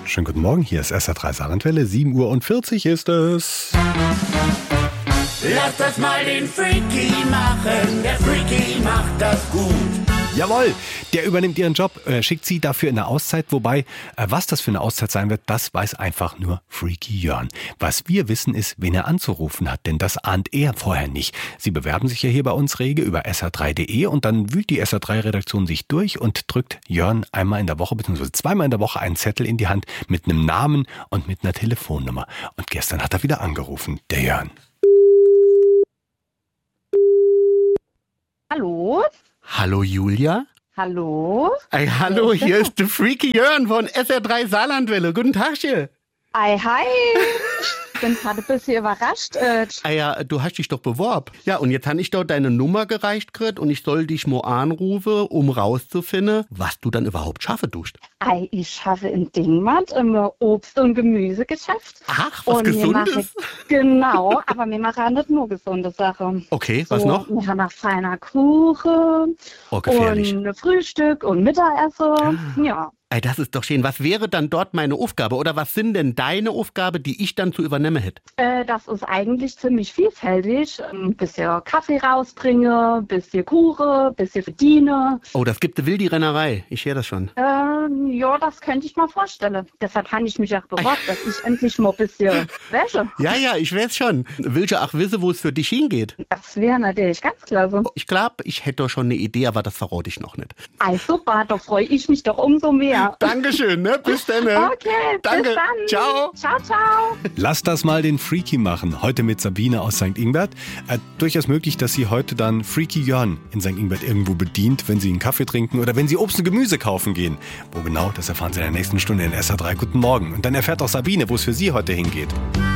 Schönen guten Morgen, hier ist SR3 Saarlandwelle, 7:40 ist es. Lass das mal den Freaky machen, der Freaky macht das gut. Jawohl, der übernimmt ihren Job, schickt sie dafür in eine Auszeit. Wobei, was das für eine Auszeit sein wird, das weiß einfach nur Freaky Jörn. Was wir wissen ist, wen er anzurufen hat, denn das ahnt er vorher nicht. Sie bewerben sich ja hier bei uns rege über sr3.de und dann wühlt die SR3-Redaktion sich durch und drückt Jörn einmal in der Woche bzw. zweimal in der Woche einen Zettel in die Hand mit einem Namen und mit einer Telefonnummer. Und gestern hat er wieder angerufen, der Jörn. Hallo? Hallo Julia? Hallo? Ei, hallo, hier ist der Freaky Jörn von SR3 Saarlandwelle. Guten Tagchen. Ei, hi. Ich bin gerade ein bisschen überrascht. Ja, du hast dich doch beworben. Ja, und jetzt habe ich dort deine Nummer gereicht gekriegt und ich soll dich mal anrufen, um rauszufinden, was du dann überhaupt schaffen tust. Ei, ich schaffe in Dingmatt im Obst- und Gemüsegeschäft. Ach, was und Gesundes? Genau, aber wir machen nicht nur gesunde Sachen. Okay, was noch? Wir haben noch feiner Kuchen Oh, gefährlich. und Frühstück und Mittagessen. Ja. Ey, das ist doch schön. Was wäre dann dort meine Aufgabe? Oder was sind denn deine Aufgaben, die ich dann zu übernehmen hätte? Das ist eigentlich ziemlich vielfältig. Ein bisschen Kaffee rausbringe, ein bisschen Kuchen, ein bisschen verdiene. Oh, das gibt eine wilde Rennerei. Ich höre das schon. Ja, das könnte ich mir vorstellen. Deshalb habe ich mich auch beworben, dass ich endlich mal ein bisschen wäsche. Ja, ich weiß schon. Willst du auch wissen, wo es für dich hingeht? Das wäre natürlich ganz klasse. Ich glaube, ich hätte doch schon eine Idee, aber das verrate ich noch nicht. Also super, da freue ich mich doch umso mehr. Dankeschön, ne? Bis dann. Ne? Okay, Danke. bis dann. Ciao. Ciao. Lass das mal den Freaky machen. Heute mit Sabine aus St. Ingbert. Durchaus möglich, dass sie heute dann Freaky Jörn in St. Ingbert irgendwo bedient, wenn sie einen Kaffee trinken oder wenn sie Obst und Gemüse kaufen gehen. Wo genau, das erfahren Sie in der nächsten Stunde in SR3 Guten Morgen. Und dann erfährt auch Sabine, wo es für sie heute hingeht.